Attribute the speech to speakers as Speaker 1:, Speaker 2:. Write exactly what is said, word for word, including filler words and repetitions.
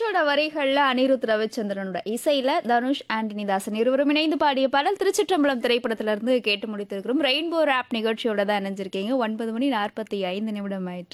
Speaker 1: தாஷோட வரிகள்ல அனிருத் ரவிச்சந்திரனோட இசையில தனுஷ் ஆண்டனி தாசன் இருவரும் இணைந்து பாடிய பாடல் திருச்சிற்றம்பலம் திரைப்படத்துல இருந்து கேட்டு முடித்திருக்கிறோம். ரெயின்போ ராப் நிகழ்ச்சியோட தான் இணைஞ்சிருக்கீங்க. ஒன்பது மணி நாற்பத்தி ஐந்து நிமிடம் ஆயிற்று.